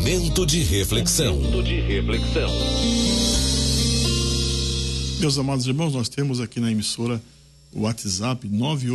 Momento de reflexão. Meus amados irmãos, nós temos aqui na emissora o WhatsApp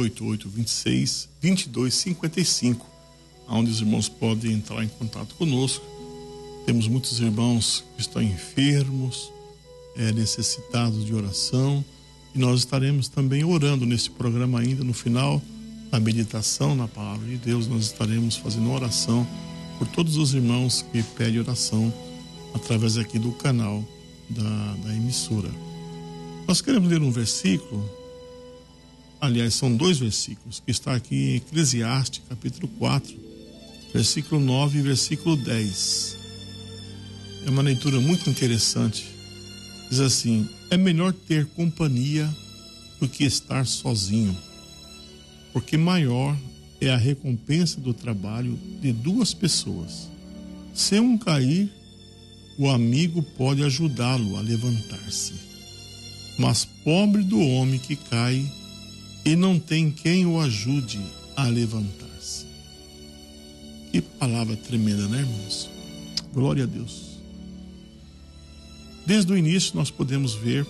988-26-2255, onde os irmãos podem entrar em contato conosco. Temos muitos irmãos que estão enfermos, necessitados de oração, e nós estaremos também orando nesse programa ainda no final, na meditação, na palavra de Deus. Nós estaremos fazendo oração por todos os irmãos que pedem oração através aqui do canal da emissora. Nós queremos ler um versículo, aliás, são dois versículos, que está aqui em Eclesiastes, capítulo 4, versículo 9 e versículo 10. É uma leitura muito interessante. Diz assim: é melhor ter companhia do que estar sozinho, porque maior é a recompensa do trabalho de duas pessoas. Se um cair, o amigo pode ajudá-lo a levantar-se. Mas pobre do homem que cai e não tem quem o ajude a levantar-se. Que palavra tremenda, né, irmãos? Glória a Deus. Desde o início nós podemos ver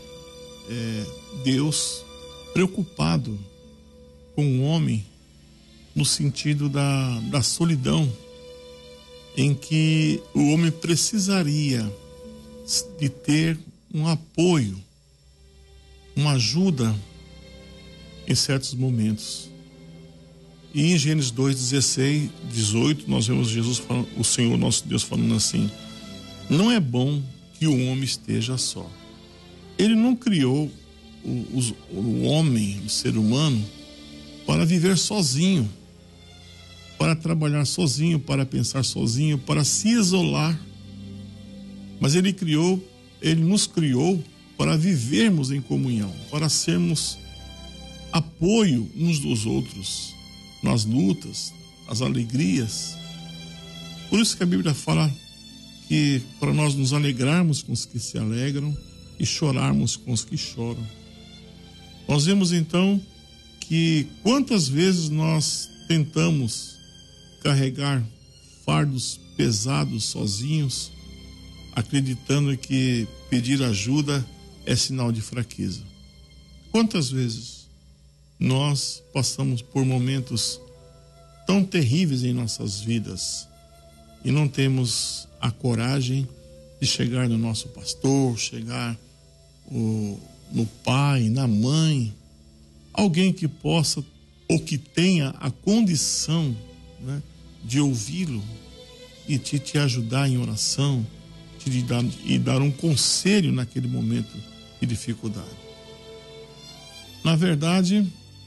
Deus preocupado com o homem no sentido da solidão, em que o homem precisaria de ter um apoio, uma ajuda em certos momentos. E em Gênesis 2:16, 18, nós vemos Jesus falando, o Senhor nosso Deus falando assim: não é bom que o homem esteja só. Ele não criou o homem, o ser humano, para viver sozinho, para trabalhar sozinho, para pensar sozinho, para se isolar. Mas Ele nos criou para vivermos em comunhão, para sermos apoio uns dos outros, nas lutas, nas alegrias. Por isso que a Bíblia fala que para nós nos alegrarmos com os que se alegram e chorarmos com os que choram. Nós vemos então que quantas vezes nós tentamos carregar fardos pesados sozinhos, acreditando que pedir ajuda é sinal de fraqueza. Quantas vezes nós passamos por momentos tão terríveis em nossas vidas e não temos a coragem de chegar no nosso pastor, chegar no pai, na mãe, alguém que possa ou que tenha a condição, né, de ouvi-lo e te ajudar em oração, e dar um conselho naquele momento de dificuldade. Na verdade,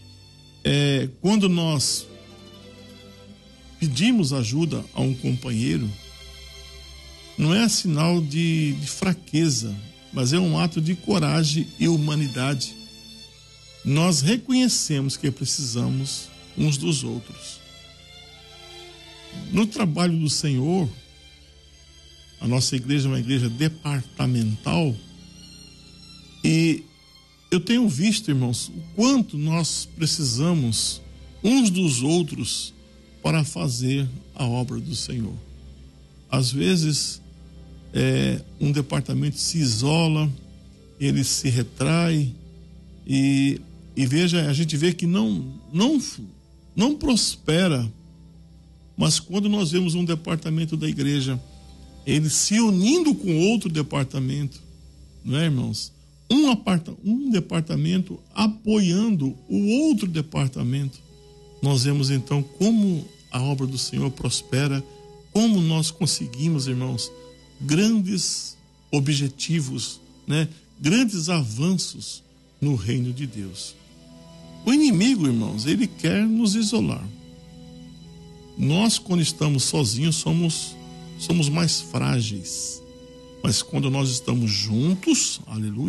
quando nós pedimos ajuda a um companheiro, não é sinal de fraqueza, mas é um ato de coragem e humanidade. Nós reconhecemos que precisamos uns dos outros. No trabalho do Senhor, a nossa igreja é uma igreja departamental, e eu tenho visto, irmãos, o quanto nós precisamos uns dos outros para fazer a obra do Senhor. Às vezes, um departamento se isola, ele se retrai, e veja, a gente vê que não prospera. Mas quando nós vemos um departamento da igreja, ele se unindo com outro departamento, não é, irmãos? Um departamento apoiando o outro departamento, nós vemos então como a obra do Senhor prospera, como nós conseguimos, irmãos, grandes objetivos, né? Grandes avanços no reino de Deus. O inimigo, irmãos, ele quer nos isolar. Nós, quando estamos sozinhos, somos mais frágeis. Mas quando nós estamos juntos, aleluia,